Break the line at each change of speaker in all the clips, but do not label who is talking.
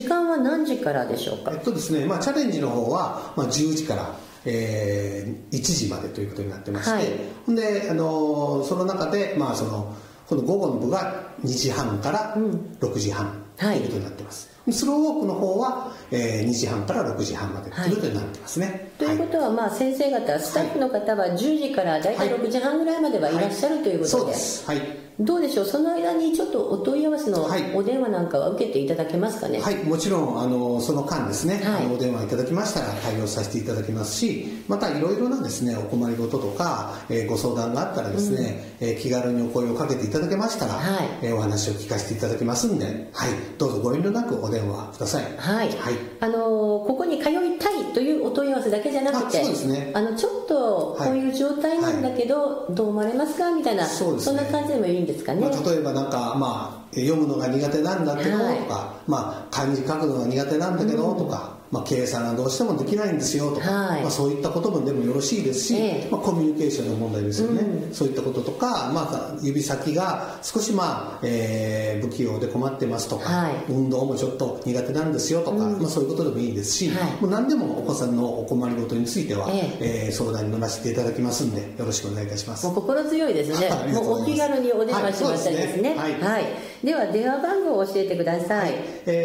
間は何時からでしょうか？
ですね、チャレンジの方は、10時から、1時までということになってまして、はい、でその中で、この午後の部が2時半から6時半ということになってます、はい、スローウォークの方は、2時半から6時半までということになってますね、はい、
ということは、先生方スタッフの方は10時からだいたい6時半ぐらいまではいらっしゃるということで、
そうです、はい、
どうでしょう、その間にちょっとお問い合わせのお電話なんかは受けていただけますかね？
はい、もちろんその間ですね、はい、お電話いただきましたら対応させていただきますし、またいろいろなですねお困りごととか、ご相談があったらですね、気軽にお声をかけていただけましたら、はい、お話を聞かせていただきますんで、はい、どうぞご遠慮なくお電話ください。
はい、はい、ここに通いたいというお問い合わせだけじゃなくて、
そうですね、
ちょっとこういう状態なんだけど、どう思われますかみたいな、そんな感じでもいいんですかね。
例えば読むのが苦手なんだけどとか、漢字書くのが苦手なんだけどとか、計算がどうしてもできないんですよとか、はい、そういったこともでもよろしいですし、コミュニケーションの問題ですよね、そういったこととか、指先が少し不器用で困ってますとか、はい、運動もちょっと苦手なんですよとか、そういうことでもいいですし、はい、もう何でもお子さんのお困りごとについては、相談に乗らせていただきますんでよろしくお願いいたします。
もう心強いですねもうお気軽にお電話しましたりですね、はい、はい、では電話番号を教えてください。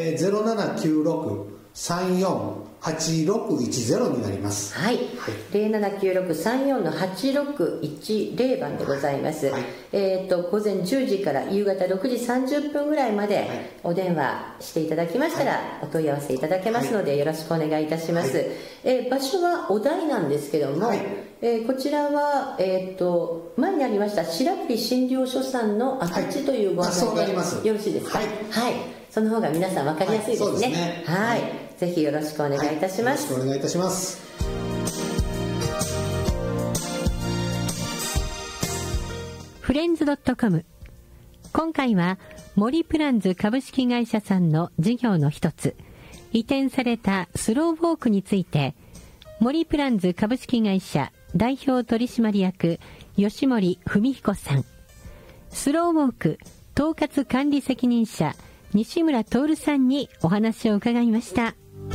0796-348610になります。
はい、はい、0796-34-8610番でございます、はい、午前10時から夕方6時30分ぐらいまでお電話していただきましたら、はい、お問い合わせいただけますのでよろしくお願いいたします、はい、場所はお台なんですけども、はい、こちらは、前にありました白栗診療所さんの跡地というご案内でよろしいですか？はい、はい、その方が皆さん分かりやすいですね。はい、ぜひよろしくお願いいたします。
よろしくお願いいたします。
フレンズ.com、 今回は森プランズ株式会社さんの事業の一つ、移転されたスローウォークについて、森プランズ株式会社代表取締役吉森文彦さん、スローウォーク統括管理責任者西村徹さんにお話を伺いました。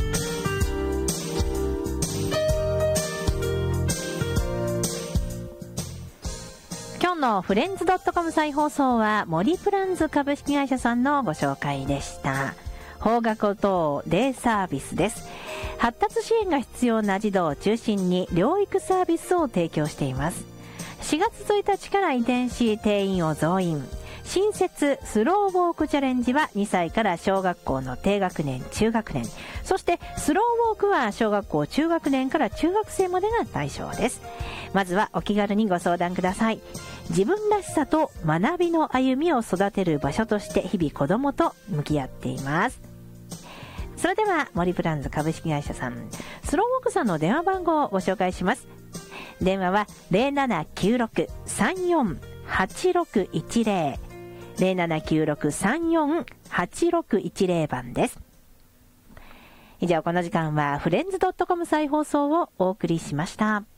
今日のフレンズ.com 再放送は森プランズ株式会社さんのご紹介でした。法学等デイサービスです。発達支援が必要な児童を中心に療育サービスを提供しています。4月1日から移転し定員を増員。新設スローウォークチャレンジは2歳から小学校の低学年中学年、そしてスローウォークは小学校中学年から中学生までが対象です。まずはお気軽にご相談ください。自分らしさと学びの歩みを育てる場所として日々子どもと向き合っています。それでは森プランズ株式会社さん、スローウォークさんの電話番号をご紹介します。電話は 0796-34-8610 0796-34-8610 番です。以上、この時間はフレンズ.com 再放送をお送りしました。